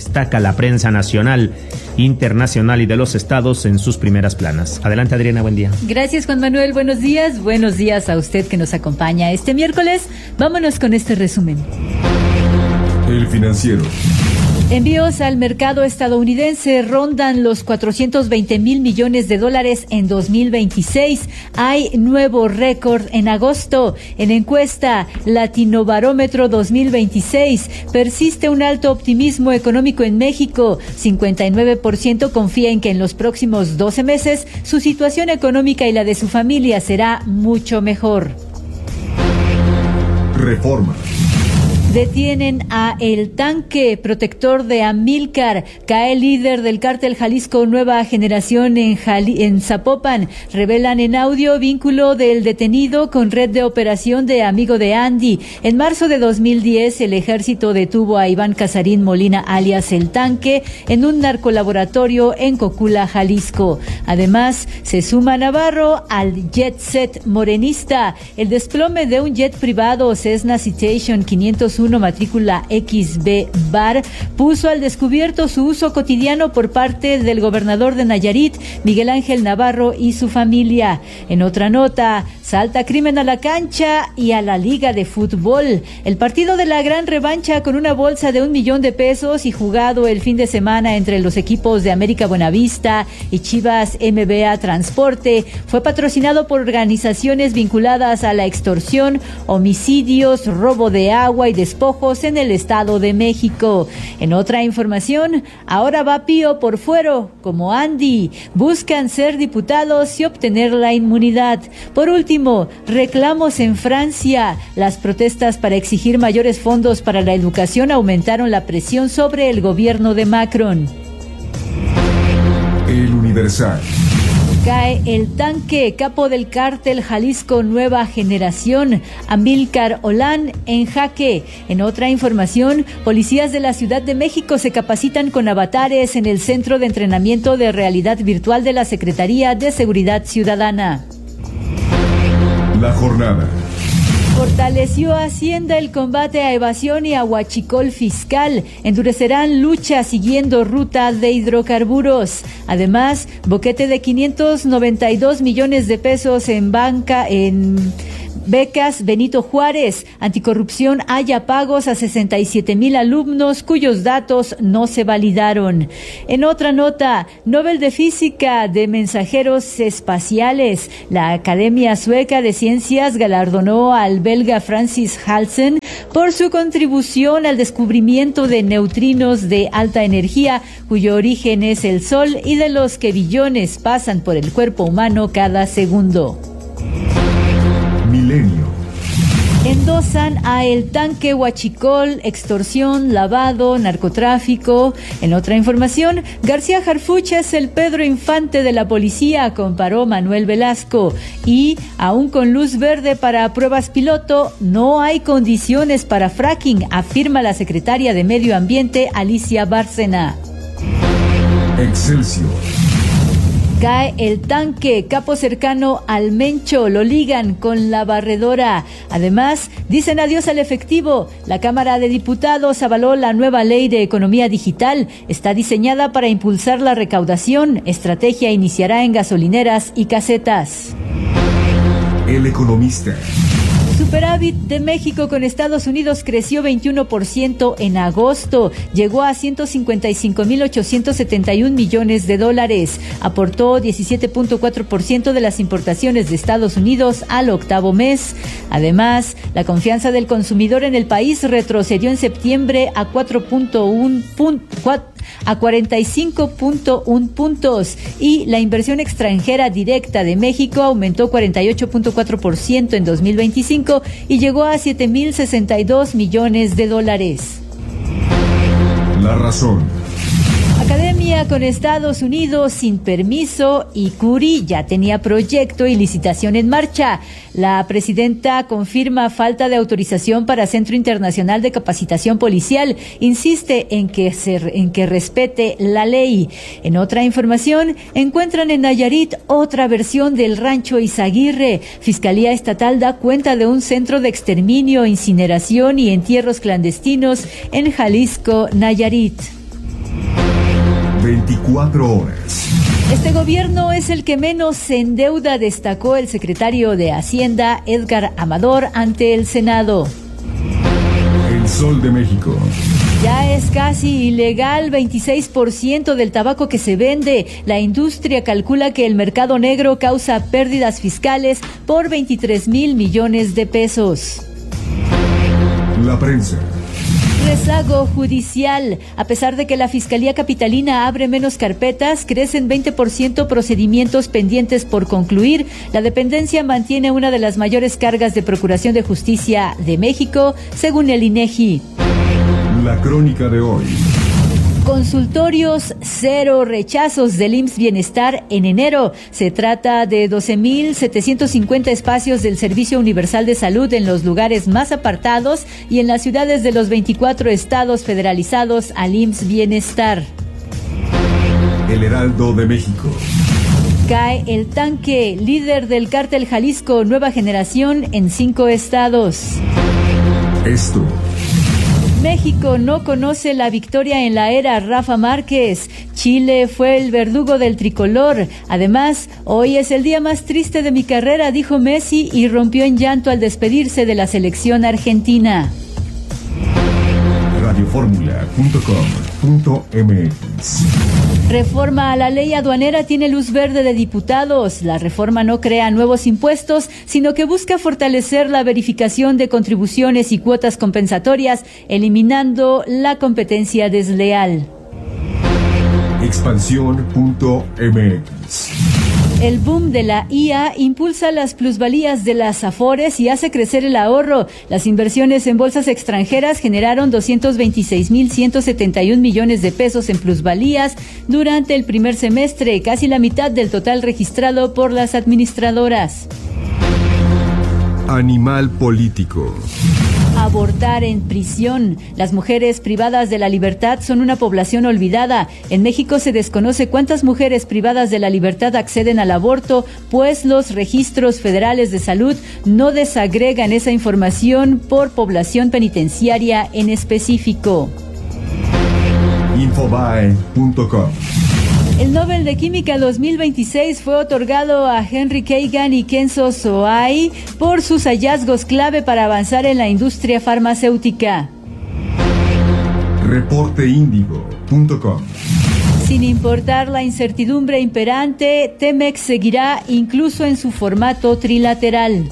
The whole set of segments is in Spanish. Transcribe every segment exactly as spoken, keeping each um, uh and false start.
destaca la prensa nacional, internacional y de los estados en sus primeras planas. Adelante, Adriana, buen día. Gracias, Juan Manuel, buenos días. Buenos días a usted que nos acompaña este miércoles. Vámonos con este resumen. El Financiero. Envíos al mercado estadounidense rondan los cuatrocientos veinte mil millones de dólares en dos mil veintiséis. Hay nuevo récord en agosto. En encuesta Latinobarómetro dos mil veintiséis, persiste un alto optimismo económico en México. cincuenta y nueve por ciento confía en que en los próximos doce meses su situación económica y la de su familia será mucho mejor. Reforma. Detienen a El Tanque, protector de Amílcar. Cae líder del cártel Jalisco Nueva Generación en, Jali- en Zapopan. Revelan en audio vínculo del detenido con red de operación de Amigo de Andy. En marzo de dos mil diez, el ejército detuvo a Iván Casarín Molina, alias El Tanque, en un narcolaboratorio en Cocula, Jalisco. Además, se suma Navarro al jet set morenista. El desplome de un jet privado Cessna Citation quinientos uno matrícula X B B A R puso al descubierto su uso cotidiano por parte del gobernador de Nayarit, Miguel Ángel Navarro, y su familia. En otra nota, salta crimen a la cancha y a la Liga de Fútbol. El partido de la gran revancha con una bolsa de un millón de pesos y jugado el fin de semana entre los equipos de América Buenavista y Chivas M B A Transporte fue patrocinado por organizaciones vinculadas a la extorsión, homicidios, robo de agua y despojos en el Estado de México. En otra información, ahora va Pío por fuero, como Andy. Buscan ser diputados y obtener la inmunidad. Por último, reclamos en Francia. Las protestas para exigir mayores fondos para la educación aumentaron la presión sobre el gobierno de Macron. El Universal. Cae El Tanque, capo del cártel Jalisco Nueva Generación. Amílcar Olán en jaque. En otra información, policías de la Ciudad de México se capacitan con avatares en el Centro de Entrenamiento de Realidad Virtual de la Secretaría de Seguridad Ciudadana. La jornada. Fortaleció Hacienda el combate a evasión y a huachicol fiscal. Endurecerán lucha siguiendo ruta de hidrocarburos. Además, boquete de quinientos noventa y dos millones de pesos en banca, en becas Benito Juárez. Anticorrupción haya pagos a sesenta y siete mil alumnos cuyos datos no se validaron. En otra nota, Nobel de Física de Mensajeros Espaciales. La Academia Sueca de Ciencias galardonó al belga Francis Halsen por su contribución al descubrimiento de neutrinos de alta energía, cuyo origen es el Sol y de los que billones pasan por el cuerpo humano cada segundo. Milenio. Endosan a El Tanque, huachicol, extorsión, lavado, narcotráfico. En otra información, García Harfuch es el Pedro Infante de la policía, comparó Manuel Velasco. Y, aún con luz verde para pruebas piloto, no hay condiciones para fracking, afirma la secretaria de Medio Ambiente, Alicia Bárcena. Excelsior. Cae El Tanque, capo cercano al Mencho, lo ligan con la barredora. Además, dicen adiós al efectivo. La Cámara de Diputados avaló la nueva ley de economía digital. Está diseñada para impulsar la recaudación. Estrategia iniciará en gasolineras y casetas. El Economista. Superávit de México con Estados Unidos creció veintiuno por ciento en agosto, llegó a ciento cincuenta y cinco mil ochocientos setenta y un millones de dólares, aportó diecisiete punto cuatro por ciento de las importaciones de Estados Unidos al octavo mes. Además, la confianza del consumidor en el país retrocedió en septiembre a cuatro punto uno a cuarenta y cinco punto uno puntos y la inversión extranjera directa de México aumentó cuarenta y ocho punto cuatro por ciento en dos mil veinticinco y llegó a siete mil sesenta y dos millones de dólares. La razón. Academia con Estados Unidos sin permiso y Curi ya tenía proyecto y licitación en marcha. La presidenta confirma falta de autorización para Centro Internacional de Capacitación Policial. Insiste en que se, en que respete la ley. En otra información, encuentran en Nayarit otra versión del rancho Izaguirre. Fiscalía Estatal da cuenta de un centro de exterminio, incineración y entierros clandestinos en Jalisco, Nayarit. veinticuatro horas. Este gobierno es el que menos se endeuda, destacó el secretario de Hacienda, Edgar Amador, ante el Senado. El Sol de México. Ya es casi ilegal veintiséis por ciento del tabaco que se vende. La industria calcula que el mercado negro causa pérdidas fiscales por veintitrés mil millones de pesos. La prensa. Rezago judicial. A pesar de que la Fiscalía Capitalina abre menos carpetas, crecen veinte por ciento procedimientos pendientes por concluir. La dependencia mantiene una de las mayores cargas de Procuración de Justicia de México, según el INEGI. La crónica de hoy. Consultorios, cero rechazos del I M S S Bienestar en enero. Se trata de doce mil setecientos cincuenta espacios del Servicio Universal de Salud en los lugares más apartados y en las ciudades de los veinticuatro estados federalizados al I M S S Bienestar. El Heraldo de México. Cae el tanque, líder del cártel Jalisco Nueva Generación en cinco estados. Esto. México no conoce la victoria en la era Rafa Márquez. Chile fue el verdugo del tricolor. Además, hoy es el día más triste de mi carrera, dijo Messi y rompió en llanto al despedirse de la selección argentina. radio fórmula punto com punto m x. Reforma a la ley aduanera tiene luz verde de diputados. La reforma no crea nuevos impuestos, sino que busca fortalecer la verificación de contribuciones y cuotas compensatorias, eliminando la competencia desleal. expansión punto m x. El boom de la I A impulsa las plusvalías de las Afores y hace crecer el ahorro. Las inversiones en bolsas extranjeras generaron doscientos veintiséis mil ciento setenta y un millones de pesos en plusvalías durante el primer semestre, casi la mitad del total registrado por las administradoras. Animal político. Abortar en prisión. Las mujeres privadas de la libertad son una población olvidada. En México se desconoce cuántas mujeres privadas de la libertad acceden al aborto, pues los registros federales de salud no desagregan esa información por población penitenciaria en específico. infobae punto com. El Nobel de Química dos mil veintiséis fue otorgado a Henry Kagan y Kenzo Soai por sus hallazgos clave para avanzar en la industria farmacéutica. reporte índigo punto com. Sin importar la incertidumbre imperante, Temex seguirá incluso en su formato trilateral.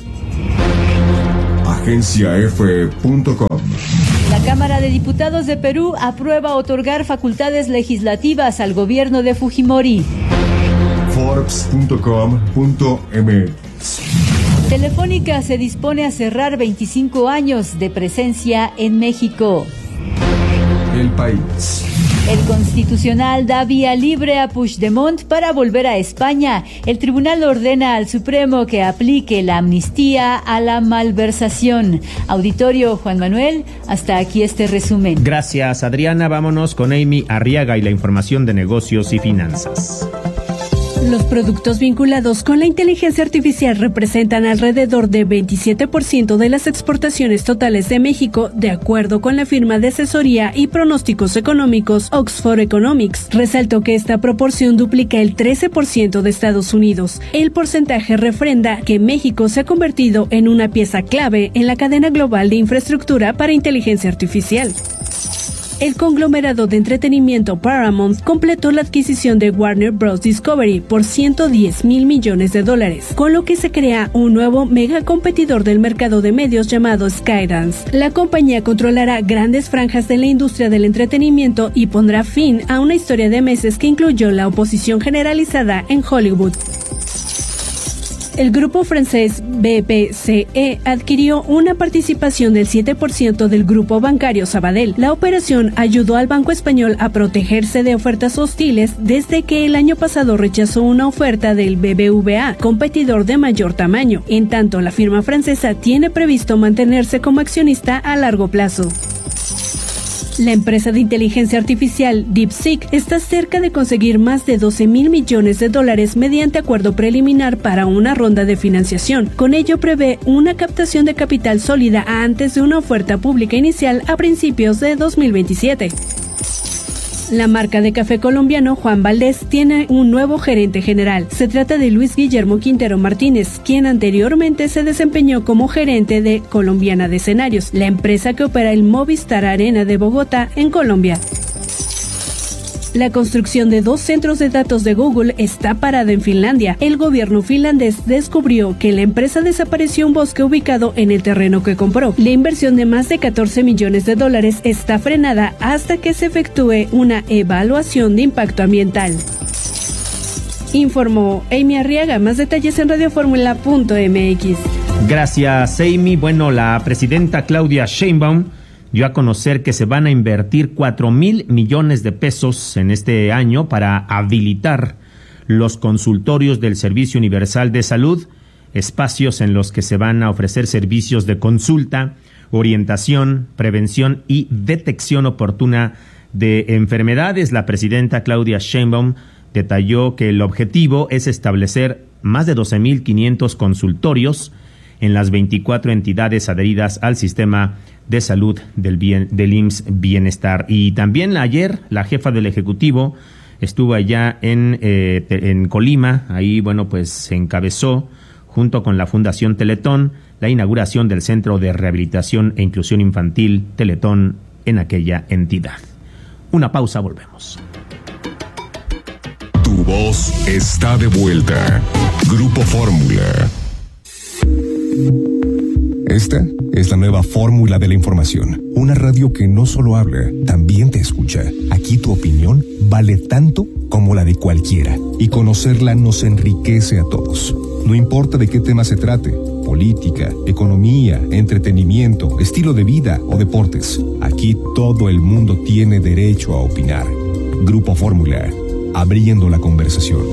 agencia efe punto com. La Cámara de Diputados de Perú aprueba otorgar facultades legislativas al gobierno de Fujimori. forbes punto com punto m x. Telefónica se dispone a cerrar veinticinco años de presencia en México. El País. El Constitucional da vía libre a Puigdemont para volver a España. El tribunal ordena al Supremo que aplique la amnistía a la malversación. Auditorio Juan Manuel, hasta aquí este resumen. Gracias, Adriana. Vámonos con Amy Arriaga y la información de negocios y finanzas. Los productos vinculados con la inteligencia artificial representan alrededor de veintisiete por ciento de las exportaciones totales de México, de acuerdo con la firma de asesoría y pronósticos económicos Oxford Economics. Resaltó que esta proporción duplica el trece por ciento de Estados Unidos. El porcentaje refrenda que México se ha convertido en una pieza clave en la cadena global de infraestructura para inteligencia artificial. El conglomerado de entretenimiento Paramount completó la adquisición de Warner Bros. Discovery por ciento diez mil millones de dólares, con lo que se crea un nuevo mega competidor del mercado de medios llamado Skydance. La compañía controlará grandes franjas de la industria del entretenimiento y pondrá fin a una historia de meses que incluyó la oposición generalizada en Hollywood. El grupo francés B P C E adquirió una participación del siete por ciento del grupo bancario Sabadell. La operación ayudó al banco español a protegerse de ofertas hostiles desde que el año pasado rechazó una oferta del B B V A, competidor de mayor tamaño. En tanto, la firma francesa tiene previsto mantenerse como accionista a largo plazo. La empresa de inteligencia artificial DeepSeek está cerca de conseguir más de doce mil millones de dólares mediante acuerdo preliminar para una ronda de financiación. Con ello prevé una captación de capital sólida antes de una oferta pública inicial a principios de dos mil veintisiete. La marca de café colombiano Juan Valdez tiene un nuevo gerente general. Se trata de Luis Guillermo Quintero Martínez, quien anteriormente se desempeñó como gerente de Colombiana de Escenarios, la empresa que opera el Movistar Arena de Bogotá, en Colombia. La construcción de dos centros de datos de Google está parada en Finlandia. El gobierno finlandés descubrió que la empresa desapareció un bosque ubicado en el terreno que compró. La inversión de más de catorce millones de dólares está frenada hasta que se efectúe una evaluación de impacto ambiental. Informó Amy Arriaga. Más detalles en radioformula punto m x. Gracias, Amy. Bueno, la presidenta Claudia Sheinbaum dio a conocer que se van a invertir cuatro mil millones de pesos en este año para habilitar los consultorios del Servicio Universal de Salud, espacios en los que se van a ofrecer servicios de consulta, orientación, prevención y detección oportuna de enfermedades. La presidenta Claudia Sheinbaum detalló que el objetivo es establecer más de doce mil quinientos consultorios en las veinticuatro entidades adheridas al sistema de salud del, bien, del I M S S Bienestar. Y también ayer la jefa del Ejecutivo estuvo allá en, eh, en Colima. Ahí, bueno, pues se encabezó junto con la Fundación Teletón la inauguración del Centro de Rehabilitación e Inclusión Infantil Teletón en aquella entidad. Una pausa, volvemos. Tu voz está de vuelta. Grupo Fórmula. Esta es la nueva fórmula de la información. Una radio que no solo habla, también te escucha. Aquí tu opinión vale tanto como la de cualquiera. Y conocerla nos enriquece a todos. No importa de qué tema se trate: política, economía, entretenimiento, estilo de vida o deportes. Aquí todo el mundo tiene derecho a opinar. Grupo Fórmula, abriendo la conversación.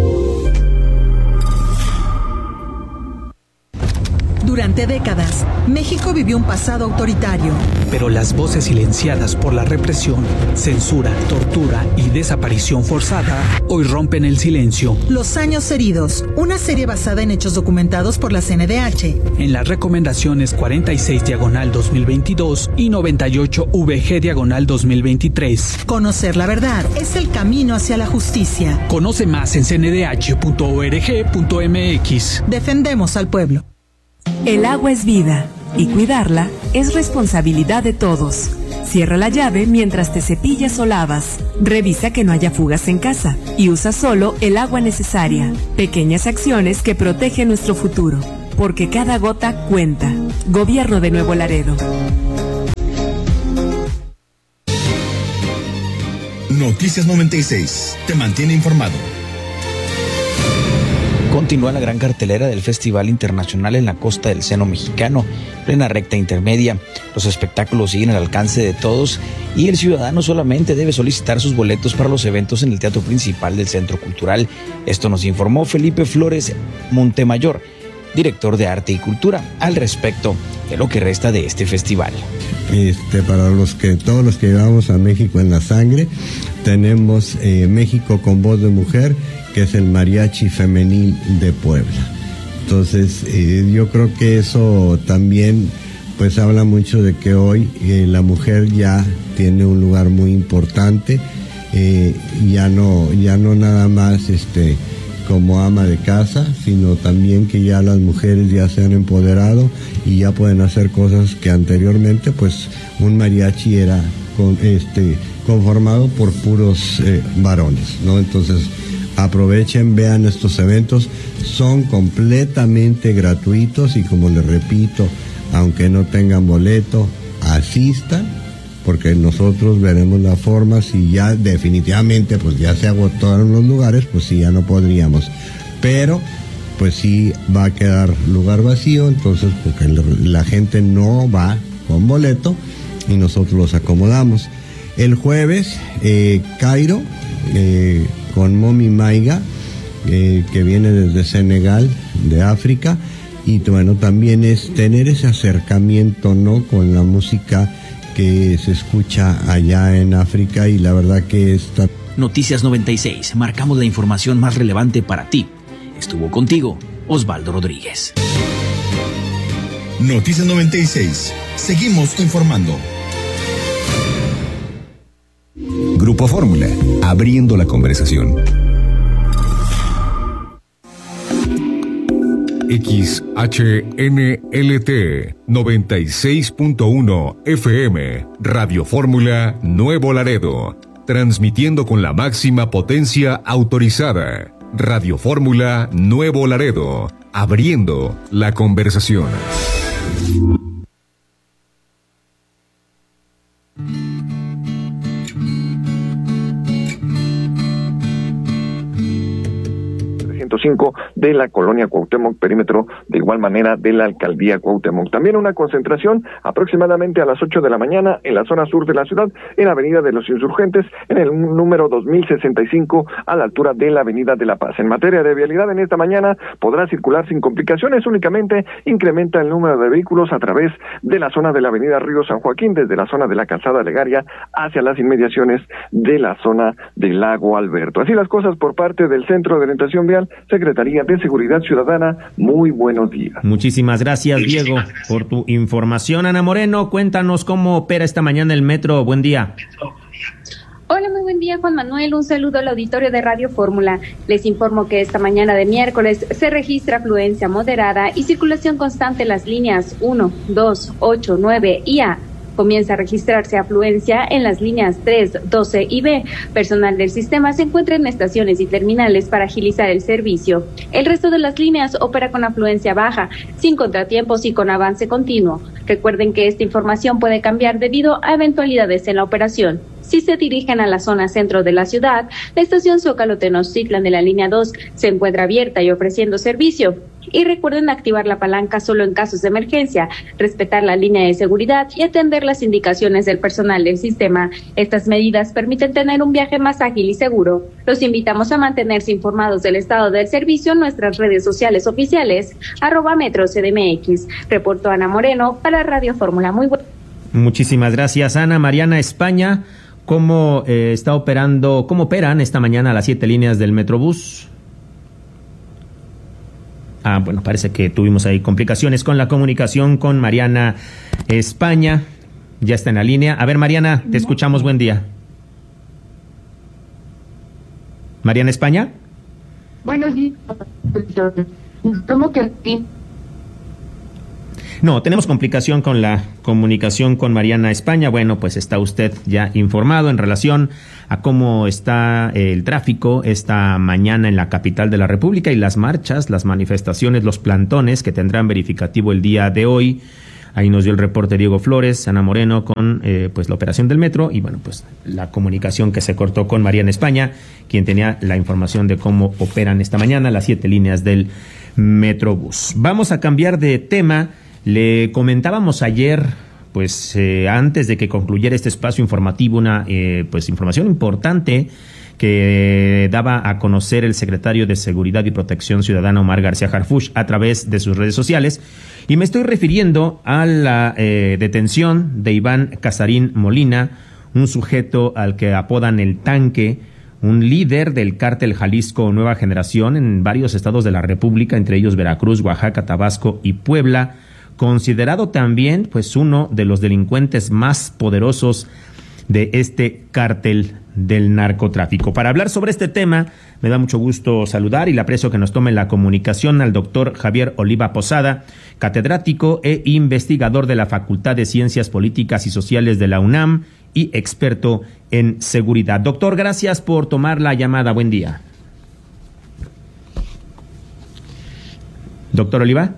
Durante décadas, México vivió un pasado autoritario. Pero las voces silenciadas por la represión, censura, tortura y desaparición forzada hoy rompen el silencio. Los años heridos, una serie basada en hechos documentados por la C N D H. En las recomendaciones cuarenta y seis diagonal dos mil veintidós y noventa y ocho V G diagonal dos mil veintitrés. Conocer la verdad es el camino hacia la justicia. Conoce más en c n d h punto org punto m x. Defendemos al pueblo. El agua es vida y cuidarla es responsabilidad de todos. Cierra la llave mientras te cepillas o lavas. Revisa que no haya fugas en casa y usa solo el agua necesaria. Pequeñas acciones que protegen nuestro futuro, porque cada gota cuenta. Gobierno de Nuevo Laredo. Noticias noventa y seis te mantiene informado. Continúa la gran cartelera del Festival Internacional en la Costa del Seno Mexicano, plena recta intermedia. Los espectáculos siguen al alcance de todos y el ciudadano solamente debe solicitar sus boletos para los eventos en el teatro principal del Centro Cultural. Esto nos informó Felipe Flores Montemayor, director de Arte y Cultura, al respecto de lo que resta de este festival. Este, para los que todos los que llevamos a México en la sangre, tenemos eh, México con voz de mujer, que es el mariachi femenil de Puebla. Entonces eh, yo creo que eso también pues habla mucho de que hoy eh, la mujer ya tiene un lugar muy importante, eh, ya no ya no nada más este como ama de casa, sino también que ya las mujeres ya se han empoderado y ya pueden hacer cosas que anteriormente pues un mariachi era con, este, conformado por puros eh, varones, ¿no? Entonces aprovechen, vean estos eventos, son completamente gratuitos y como les repito, aunque no tengan boleto, asistan, porque nosotros veremos la forma. Si ya definitivamente pues ya se agotaron los lugares, pues sí, ya no podríamos, pero pues sí va a quedar lugar vacío, entonces porque la gente no va con boleto y nosotros los acomodamos. El jueves, eh, Cairo, eh, con Momi Maiga, eh, que viene desde Senegal, de África, y bueno, también es tener ese acercamiento, ¿no?, con la música que se escucha allá en África, y la verdad que está... Noticias noventa y seis, marcamos la información más relevante para ti. Estuvo contigo Osvaldo Rodríguez. Noticias noventa y seis, seguimos informando. Grupo Fórmula, abriendo la conversación. X H N L T noventa y seis punto uno F M, Radio Fórmula Nuevo Laredo, transmitiendo con la máxima potencia autorizada. Radio Fórmula Nuevo Laredo, abriendo la conversación. cinco de la colonia Cuauhtémoc, perímetro de igual manera de la alcaldía Cuauhtémoc. También una concentración aproximadamente a las ocho de la mañana en la zona sur de la ciudad, en la avenida de los Insurgentes, en el número dos mil sesenta y cinco, a la altura de la avenida de La Paz. En materia de vialidad, en esta mañana podrá circular sin complicaciones, únicamente incrementa el número de vehículos a través de la zona de la avenida Río San Joaquín, desde la zona de la calzada Legaria hacia las inmediaciones de la zona del Lago Alberto. Así las cosas por parte del Centro de Orientación Vial, Secretaría de Seguridad Ciudadana. Muy buenos días. Muchísimas gracias, Diego, por tu información. Ana Moreno, cuéntanos cómo opera esta mañana el metro. Buen día. Hola, muy buen día, Juan Manuel. Un saludo al auditorio de Radio Fórmula. Les informo que esta mañana de miércoles se registra afluencia moderada y circulación constante en las líneas uno, dos, ocho, nueve y A. Comienza a registrarse afluencia en las líneas tres, doce y B. Personal del sistema se encuentra en estaciones y terminales para agilizar el servicio. El resto de las líneas opera con afluencia baja, sin contratiempos y con avance continuo. Recuerden que esta información puede cambiar debido a eventualidades en la operación. Si se dirigen a la zona centro de la ciudad, la estación Zócalo Tenochtitlan de la línea dos se encuentra abierta y ofreciendo servicio. Y recuerden activar la palanca solo en casos de emergencia, respetar la línea de seguridad y atender las indicaciones del personal del sistema. Estas medidas permiten tener un viaje más ágil y seguro. Los invitamos a mantenerse informados del estado del servicio en nuestras redes sociales oficiales, arroba Metro C D M X. Reportó Ana Moreno para Radio Fórmula. Muy buena. Muchísimas gracias, Ana. Mariana España, ¿cómo eh, está operando, cómo operan esta mañana las siete líneas del Metrobús? Ah, bueno, parece que tuvimos ahí complicaciones con la comunicación con Mariana España. Ya está en la línea. A ver, Mariana, te escuchamos. Buen día. ¿Mariana España? Buenos días. ¿Cómo que sí? No, tenemos complicación con la comunicación con Mariana España. Bueno, pues está usted ya informado en relación a cómo está el tráfico esta mañana en la capital de la República y las marchas, las manifestaciones, los plantones que tendrán verificativo el día de hoy. Ahí nos dio el reporte Diego Flores, Ana Moreno, con eh, pues la operación del metro y bueno, pues la comunicación que se cortó con Mariana España, quien tenía la información de cómo operan esta mañana las siete líneas del Metrobús. Vamos a cambiar de tema. Le comentábamos ayer, pues eh, antes de que concluyera este espacio informativo, una eh, pues información importante que eh, daba a conocer el secretario de Seguridad y Protección Ciudadana, Omar García Harfuch, a través de sus redes sociales. Y me estoy refiriendo a la eh, detención de Iván Casarín Molina, un sujeto al que apodan el Tanque, un líder del cártel Jalisco Nueva Generación en varios estados de la República, entre ellos Veracruz, Oaxaca, Tabasco y Puebla, considerado también pues uno de los delincuentes más poderosos de este cártel del narcotráfico. Para hablar sobre este tema, me da mucho gusto saludar y le aprecio que nos tome la comunicación al doctor Javier Oliva Posada, catedrático e investigador de la Facultad de Ciencias Políticas y Sociales de la UNAM y experto en seguridad. Doctor, gracias por tomar la llamada. Buen día. Doctor Oliva.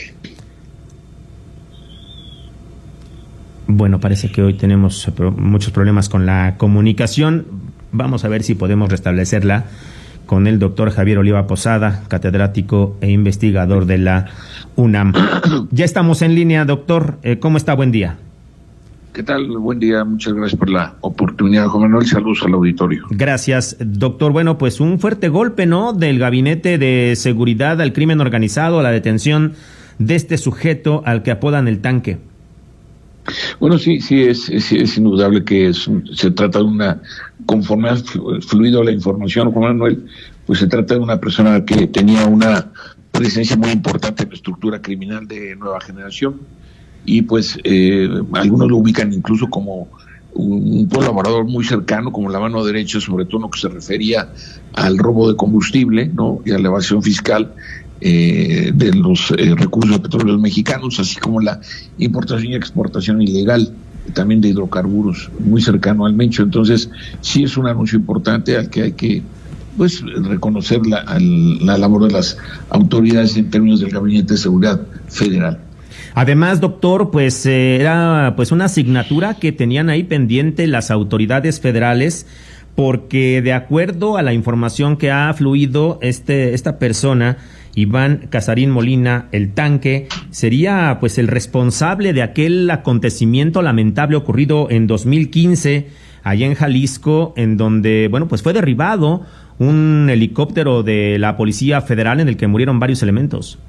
Bueno, parece que hoy tenemos muchos problemas con la comunicación. Vamos a ver si podemos restablecerla con el doctor Javier Oliva Posada, catedrático e investigador de la UNAM. Ya estamos en línea, doctor. ¿Cómo está? Buen día. ¿Qué tal? Buen día. Muchas gracias por la oportunidad, Juan Manuel. Saludos al auditorio. Gracias, doctor. Bueno, pues un fuerte golpe, ¿no?, del Gabinete de Seguridad al crimen organizado, a la detención de este sujeto al que apodan el Tanque. Bueno, sí, sí, es, es, es indudable que es, se trata de una, conforme ha fluido la información, Juan Manuel, pues se trata de una persona que tenía una presencia muy importante en la estructura criminal de Nueva Generación y pues eh, algunos lo ubican incluso como un, un colaborador muy cercano, como la mano derecha, sobre todo en lo que se refería al robo de combustible, ¿no? Y a la evasión fiscal eh, de los eh, recursos de petróleos mexicanos, así como la importación y exportación ilegal también de hidrocarburos, muy cercano al Mencho. Entonces, sí es un anuncio importante al que hay que pues reconocer la, la labor de las autoridades en términos del Gabinete de Seguridad Federal. Además, doctor, pues eh, era pues una asignatura que tenían ahí pendiente las autoridades federales, porque de acuerdo a la información que ha fluido, este esta persona, Iván Casarín Molina, el Tanque, sería pues el responsable de aquel acontecimiento lamentable ocurrido en dos mil quince allá en Jalisco, en donde, bueno, pues fue derribado un helicóptero de la Policía Federal en el que murieron varios elementos.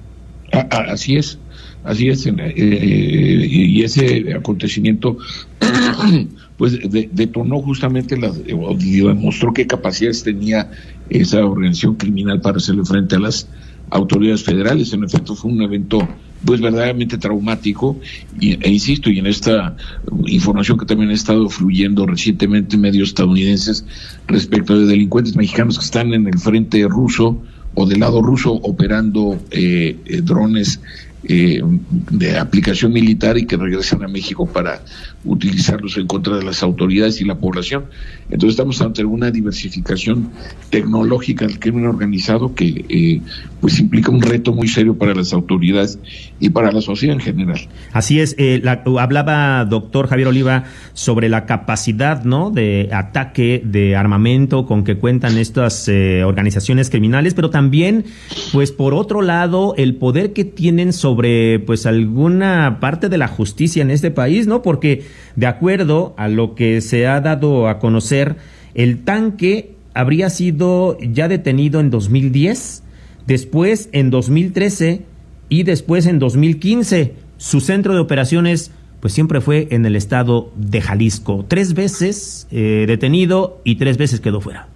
Así es, así es, eh, y ese acontecimiento pues de, detonó justamente, la, demostró qué capacidades tenía esa organización criminal para hacerle frente a las autoridades federales. En efecto, fue un evento pues verdaderamente traumático, y, e insisto, y en esta información que también ha estado fluyendo recientemente en medios estadounidenses respecto de delincuentes mexicanos que están en el frente ruso o del lado ruso operando eh, eh, drones eh, de aplicación militar y que regresan a México para utilizarlos en contra de las autoridades y la población. Entonces estamos ante una diversificación tecnológica del crimen organizado que eh, pues implica un reto muy serio para las autoridades y para la sociedad en general. Así es, eh, la, hablaba doctor Javier Oliva sobre la capacidad, ¿no?, de ataque, de armamento con que cuentan estas eh, organizaciones criminales, pero también, pues por otro lado, el poder que tienen sobre pues alguna parte de la justicia en este país, ¿no? Porque de acuerdo a lo que se ha dado a conocer, el Tanque habría sido ya detenido en dos mil diez, después en dos mil trece y después en dos mil quince. Su centro de operaciones pues siempre fue en el estado de Jalisco. Tres veces eh, detenido y tres veces quedó fuera.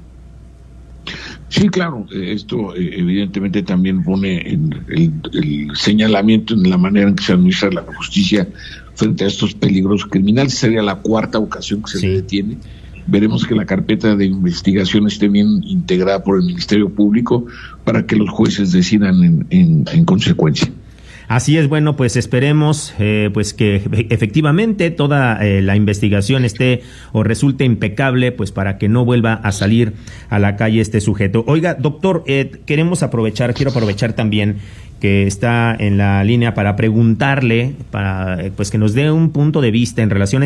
Sí, claro, esto eh, evidentemente también pone en el, el señalamiento en la manera en que se administra la justicia frente a estos peligrosos criminales. Sería la cuarta ocasión que se sí. le detiene. Veremos que la carpeta de investigación esté bien integrada por el Ministerio Público para que los jueces decidan en, en, en consecuencia. Así es, bueno, pues esperemos eh, pues que efectivamente toda eh, la investigación esté o resulte impecable, pues para que no vuelva a salir a la calle este sujeto. Oiga, doctor, eh, queremos aprovechar, quiero aprovechar también que está en la línea para preguntarle, para pues que nos dé un punto de vista en relación a